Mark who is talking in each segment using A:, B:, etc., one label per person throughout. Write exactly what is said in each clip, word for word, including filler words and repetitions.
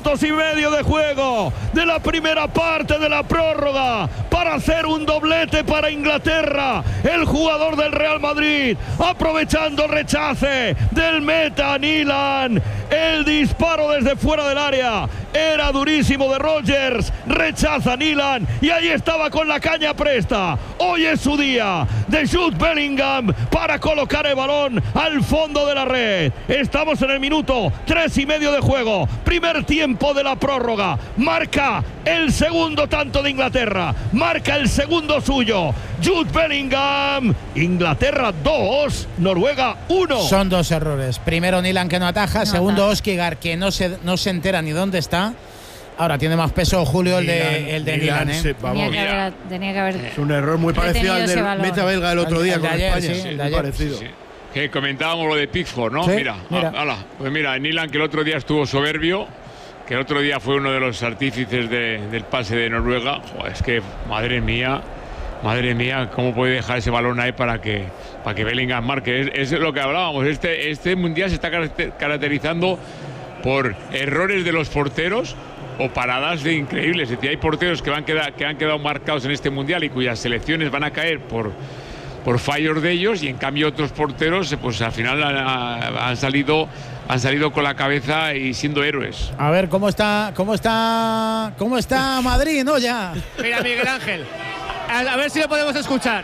A: minutos y medio de juego de la primera parte de la prórroga para hacer un doblete para Inglaterra. El jugador del Real Madrid, aprovechando el rechace del meta Nilan. El disparo desde fuera del área era durísimo de Rodgers, rechaza Nilan y ahí estaba con la caña presta. Hoy es su día de Jude Bellingham para colocar el balón al fondo de la red. Estamos en el minuto tres y medio de juego, primer tiempo de la prórroga. Marca el segundo tanto de Inglaterra, marca el segundo suyo Jude Bellingham. Inglaterra dos, Noruega uno.
B: Son dos errores. Primero Nilan, que no ataja, no segundo Oskigar, que no se, no se entera ni dónde está. Ahora tiene más peso Julio el de, el de Nilan, Nilan, ¿eh?
C: Se, vamos,
D: tenía, que haber, tenía que haber.
C: Es un error muy parecido al del meta belga el otro el, día el con ayer, España.
B: Sí,
C: sí,
B: muy
C: parecido.
E: Sí, sí. Que comentábamos lo de Pickford, ¿no?
B: Sí,
E: mira,
B: mira.
E: A, ala, pues mira, Nilan, que el otro día estuvo soberbio, que el otro día fue uno de los artífices de, del pase de Noruega. Joder, es que, madre mía, madre mía, cómo puede dejar ese balón ahí para que, para que Bellingham marque. Es, es lo que hablábamos. Este, este mundial se está caracterizando por errores de los porteros o paradas de increíbles. Es decir, hay porteros que, van quedar, que han quedado marcados en este mundial y cuyas selecciones van a caer por, por fallos de ellos, y en cambio otros porteros pues al final han, han salido han salido con la cabeza y siendo héroes.
B: A ver cómo está cómo está cómo está Madrid, ¿no? Ya.
F: Mira, Miguel Ángel, a, a ver si lo podemos escuchar.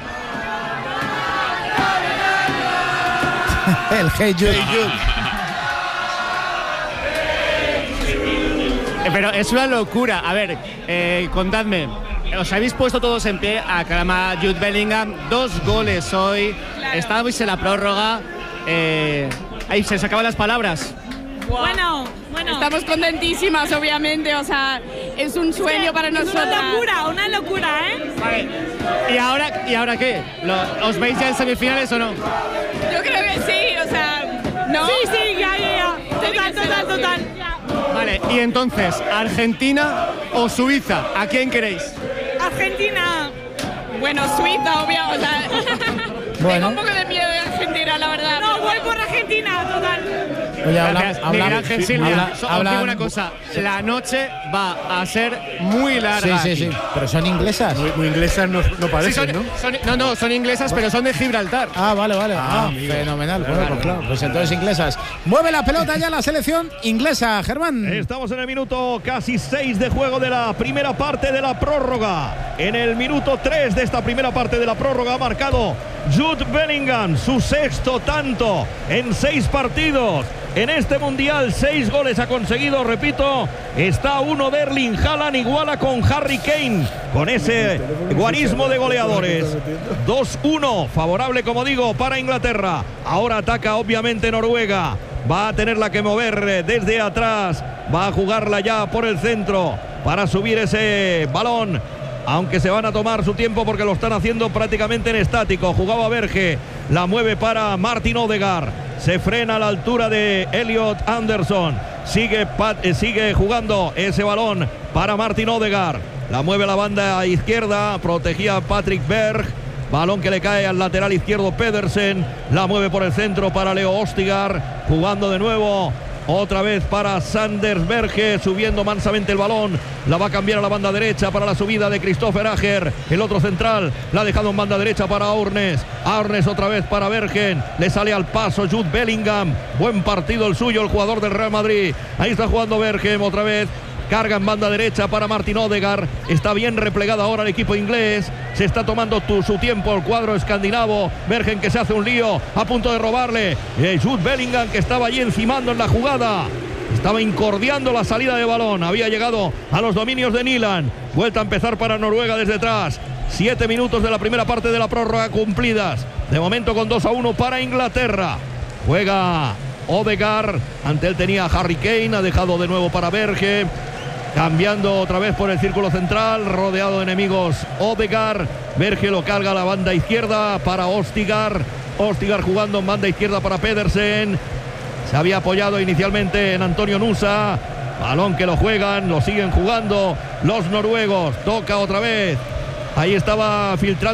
B: El Hey Jude. Hey Jude.
F: Pero es una locura. A ver, eh, contadme. Os habéis puesto todos en pie a aclamar Jude Bellingham. Dos goles hoy. Claro. Estábamos en la prórroga. Eh, ahí se sacaban las palabras.
G: Wow. Bueno, bueno.
H: Estamos contentísimas, obviamente. O sea, es un sueño sí, para nosotros.
G: Una locura, una locura, ¿eh?
F: Vale. ¿Y ahora, ¿y ahora qué? ¿Lo, ¿Os veis ya en semifinales o no?
H: Yo creo que sí, o sea, ¿no?
G: Sí, sí, ya, ya, ya. Total, total, total.
F: Vale, y entonces, ¿Argentina o Suiza? ¿A quién queréis?
G: Argentina.
H: Bueno, Suiza, obvio, o sea,
B: bueno.
H: Tengo un poco de miedo de Argentina, la verdad.
G: No, voy por Argentina, total.
B: Oye, habla,
F: Gracias,
B: habla,
F: Miguel Ángel
B: sí,
F: Silvia.
B: habla,
F: So,
B: habla,
F: os digo una cosa, la noche va a ser muy larga.
B: Sí, sí, sí, pero son inglesas.
C: Muy, muy inglesas no, no parecen,
F: sí, son,
C: ¿no?
F: Son, no, no, son inglesas, pero son de Gibraltar.
B: Ah, vale, vale. Ah,
C: ah
B: fenomenal.
C: Claro,
B: bueno, pues claro, pues entonces inglesas. Mueve la pelota ya la selección inglesa, Germán.
A: Estamos en el minuto casi seis de juego de la primera parte de la prórroga. En el minuto tres de esta primera parte de la prórroga ha marcado Jude Bellingham su sexto tanto en seis partidos. En este mundial, seis goles ha conseguido, repito, está uno de Erling Haaland, iguala con Harry Kane, con ese guarismo de goleadores. dos uno, favorable, como digo, para Inglaterra. Ahora ataca, obviamente, Noruega. Va a tenerla que mover desde atrás, va a jugarla ya por el centro para subir ese balón. Aunque se van a tomar su tiempo porque lo están haciendo prácticamente en estático. Jugaba Berge, la mueve para Martin Odegaard. Se frena a la altura de Elliot Anderson. Sigue, Pat, eh, sigue jugando ese balón para Martin Odegaard. La mueve a la banda izquierda. Protegía a Patrick Berg. Balón que le cae al lateral izquierdo Pedersen. La mueve por el centro para Leo Ostigar. Jugando de nuevo. Otra vez para Sanders Berge, subiendo mansamente el balón. La va a cambiar a la banda derecha para la subida de Christopher Ager. El otro central la ha dejado en banda derecha para Aurnes. Aurnes otra vez para Bergen. Le sale al paso Jude Bellingham. Buen partido el suyo, el jugador del Real Madrid. Ahí está jugando Bergen otra vez. Carga en banda derecha para Martin Odegaard. Está bien replegado ahora el equipo inglés. Se está tomando tu, su tiempo el cuadro escandinavo. Bergen que se hace un lío a punto de robarle. Eh, Jude Bellingham que estaba allí encimando en la jugada. Estaba incordiando la salida de balón. Había llegado a los dominios de Nilan. Vuelta a empezar para Noruega desde atrás. Siete minutos de la primera parte de la prórroga cumplidas. De momento con dos a uno para Inglaterra. Juega Odegaard. Ante él tenía Harry Kane. Ha dejado de nuevo para Berge. Cambiando otra vez por el círculo central, rodeado de enemigos Odegaard. Berge lo carga a la banda izquierda para Ostigar. Ostigar jugando en banda izquierda para Pedersen. Se había apoyado inicialmente en Antonio Nusa. Balón que lo juegan, lo siguen jugando los noruegos. Toca otra vez. Ahí estaba filtrando